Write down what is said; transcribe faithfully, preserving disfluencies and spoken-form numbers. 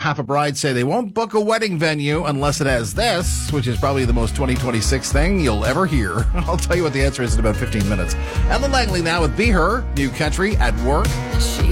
half of brides say they won't book a wedding venue unless it has this, which is probably the most twenty twenty-six thing you'll ever hear. I'll tell you what the answer is in about fifteen minutes. Ellen Langley now with Be Her, New Country at Work.